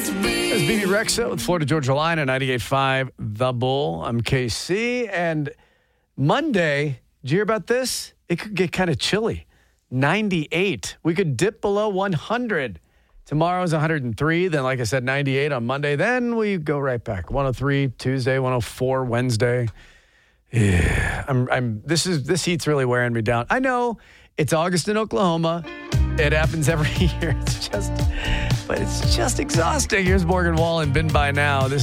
That's BB Rexa with Florida Georgia Line at 98.5 The Bull. I'm KC. And Monday, did you hear about this? It could get kind of chilly. 98. We could dip below 100. Tomorrow's 103. Then, like I said, 98 on Monday. Then we go right back. 103 Tuesday, 104 Wednesday. Yeah, this heat's really wearing me down. I know it's August in Oklahoma. It happens every year. It's just exhausting. Here's Morgan Wallen, Been By Now. This